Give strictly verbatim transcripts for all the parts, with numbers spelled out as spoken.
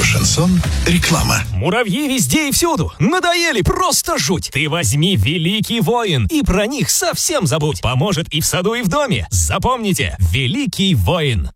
Шансон. Реклама. Муравьи везде и всюду. Надоели, просто жуть. Ты возьми Великий Воин и про них совсем забудь. Поможет и в саду, и в доме. Запомните, Великий Воин.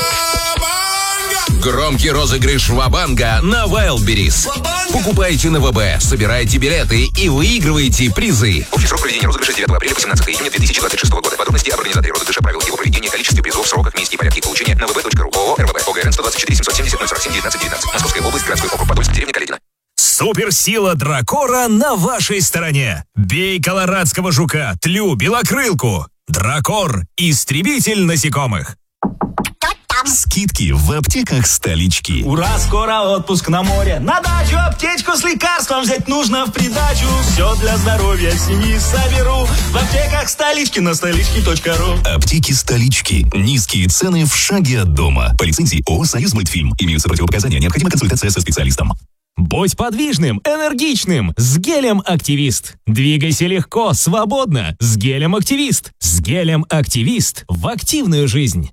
Громкий розыгрыш Ва-банга на Wildberries. Покупайте на ВБ, собирайте билеты и выигрывайте призы. Общий срок проведения розыгрыша девятого апреля по семнадцатого июня две тысячи двадцать шестого года. Подробности об организаторе розыгрыша, правил его проведения, количестве призов, сроках, месте и порядке получения на вэ бэ точка ру. ООО РВБ. ОГРН сто двадцать четыре семьсот семьдесят ноль сорок семь девятнадцать девятнадцать. Московская область, городской округ Подольск, деревня Каледино. Суперсила Дракора на вашей стороне. Бей колорадского жука, тлю, белокрылку. Дракор – истребитель насекомых. Скидки в аптеках столички. Ура, скоро отпуск на море. На дачу аптечку с лекарством взять нужно в придачу. Все для здоровья семьи соберу в аптеках столички на столички точка ру. Аптеки столички. Низкие цены в шаге от дома. По лицензии ООО «Союзмультфильм». Имеются противопоказания. Необходима консультация со специалистом. Будь подвижным, энергичным с гелем «Активист». Двигайся легко, свободно с гелем «Активист». С гелем «Активист» в активную жизнь.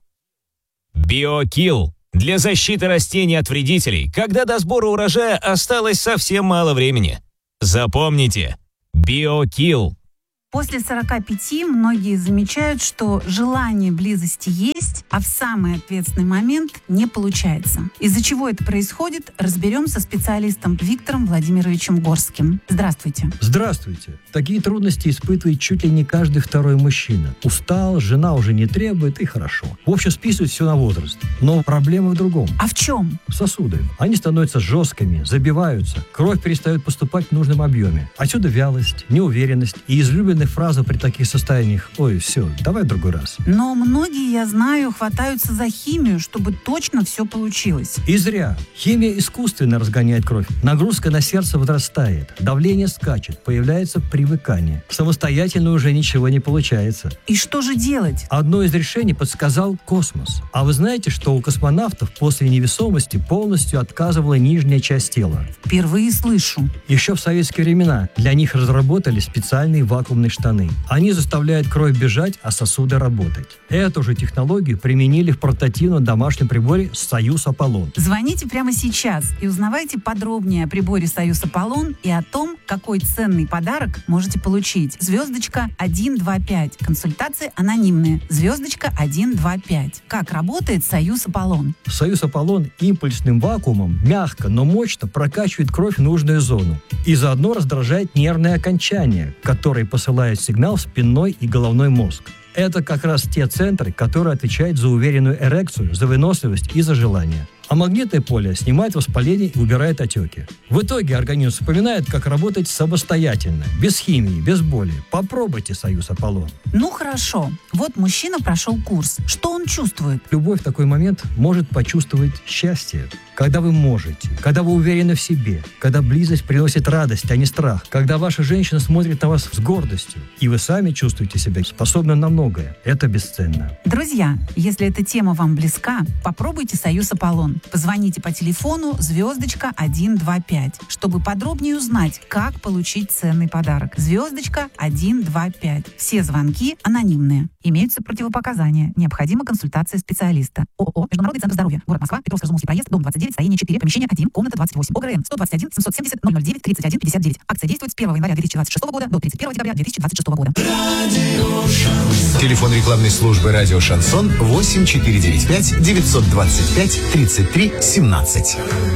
Биокилл. Для защиты растений от вредителей, когда до сбора урожая осталось совсем мало времени. Запомните. Биокилл. После сорока пяти многие замечают, что желание близости есть, а в самый ответственный момент не получается. Из-за чего это происходит, разберем со специалистом Виктором Владимировичем Горским. Здравствуйте. Здравствуйте. Такие трудности испытывает чуть ли не каждый второй мужчина. Устал, жена уже не требует, и хорошо. В общем, списывают все на возраст. Но проблема в другом. А в чем? Сосуды. Они становятся жесткими, забиваются, кровь перестает поступать в нужном объеме. Отсюда вялость, неуверенность и излюбленная фраза при таких состояниях: «Ой, все, давай в другой раз». Но многие, я знаю, хватаются за химию, чтобы точно все получилось. И зря. Химия искусственно разгоняет кровь. Нагрузка на сердце возрастает, давление скачет, появляется привыкание. Самостоятельно уже ничего не получается. И что же делать? Одно из решений подсказал космос. А вы знаете, что у космонавтов после невесомости полностью отказывала нижняя часть тела? Впервые слышу. Еще в советские времена для них разработали специальные вакуумные штаны. Они заставляют кровь бежать, а сосуды работать. Эту же технологию применили в портативном домашнем приборе «Союз Аполлон». Звоните прямо сейчас и узнавайте подробнее о приборе «Союз Аполлон» и о том, какой ценный подарок можете получить. Звездочка один два пять. Консультации анонимные. Звездочка один два пять. Как работает «Союз Аполлон»? «Союз Аполлон» импульсным вакуумом мягко, но мощно прокачивает кровь в нужную зону и заодно раздражает нервные окончания, которые посылают сигнал в спинной и головной мозг. Это как раз те центры, которые отвечают за уверенную эрекцию, за выносливость и за желание. А магнитное поле снимает воспаление и убирает отеки. В итоге организм вспоминает, как работать самостоятельно, без химии, без боли. Попробуйте «Союз Аполлон». Ну хорошо. Вот мужчина прошел курс. Что он чувствует? Любовь в такой момент может почувствовать счастье. Когда вы можете, когда вы уверены в себе, когда близость приносит радость, а не страх, когда ваша женщина смотрит на вас с гордостью, и вы сами чувствуете себя способным на многое. Это бесценно. Друзья, если эта тема вам близка, попробуйте «Союз Аполлон». Позвоните по телефону звездочка один два пять, чтобы подробнее узнать, как получить ценный подарок. Звездочка один два пять. Все звонки анонимные. Имеются противопоказания. Необходима консультация специалиста. ООО «Международный центр здоровья». Город Москва. Петровско-Разумовский проезд. Дом двадцать девять. Строение четыре. Помещение один. Комната двадцать восемь. ОГРН сто двадцать один семьсот семьдесят ноль ноль девять тридцать один пятьдесят девять. Акция действует с первого января две тысячи двадцать шестого года до тридцать первого декабря две тысячи двадцать шестого года. Телефон рекламной службы «Радио Шансон» восемь четыре девять пять девятьсот двадцать пять тридцать три семнадцать.